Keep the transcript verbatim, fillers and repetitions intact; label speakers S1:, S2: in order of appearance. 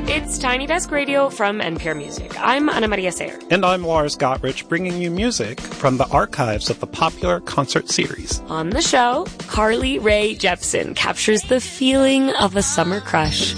S1: It's Tiny Desk Radio from N P R Music. I'm Ana Maria Sayer.
S2: And I'm Lars Gotrich, bringing you music from the archives of the popular concert series.
S1: On the show, Carly Rae Jepsen captures the feeling of a summer crush.